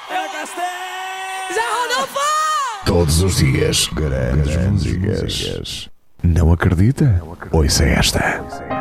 Já Rodolfo! Todos os dias, grandes músicas. Não acredita? Ouça esta.